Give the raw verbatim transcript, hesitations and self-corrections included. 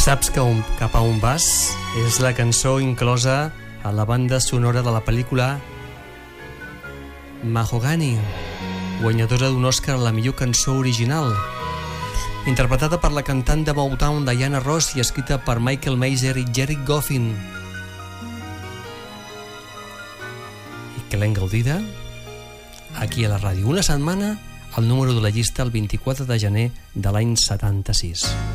Saps que un, cap a on vas és la cançó inclosa a la banda sonora de la pel·lícula Mahogany, guanyadora d'un Oscar a la millor cançó original, interpretada per la cantant de Motown Diana Ross i escrita per Michael Mazer i Jerry Goffin, i que l'hem gaudida aquí a la ràdio una setmana al número de la llista el vint-i-quatre de gener de l'any setanta-sis.